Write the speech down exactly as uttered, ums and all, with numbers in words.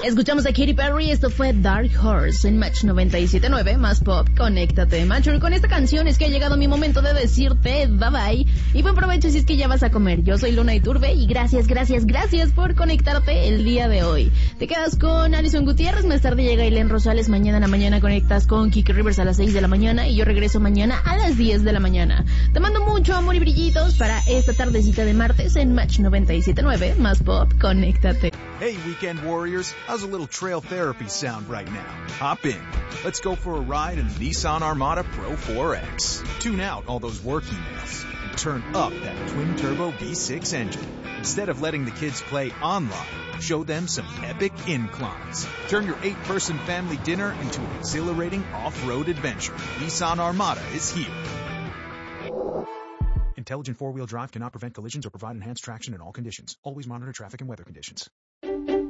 Escuchamos a Katy Perry, esto fue Dark Horse en Match noventa y siete punto nueve, más pop, conéctate, macho. Con esta canción es que ha llegado mi momento de decirte bye bye y buen provecho si es que ya vas a comer. Yo soy Luna Iturbe y gracias, gracias, gracias por conectarte el día de hoy. Te quedas con Alison Gutiérrez, más tarde llega Ailén Rosales, mañana en la mañana conectas con Kiki Rivers a las seis de la mañana y yo regreso mañana a las diez de la mañana. Te mando mucho amor y brillitos para esta tardecita de martes en Match noventa y siete punto nueve, más pop, conéctate. Hey, weekend warriors, how's a little trail therapy sound right now? Hop in. Let's go for a ride in the Nissan Armada Pro four X. Tune out all those work emails and turn up that twin-turbo V six engine. Instead of letting the kids play online, show them some epic inclines. Turn your eight-person family dinner into an exhilarating off-road adventure. Nissan Armada is here. Intelligent four-wheel drive cannot prevent collisions or provide enhanced traction in all conditions. Always monitor traffic and weather conditions.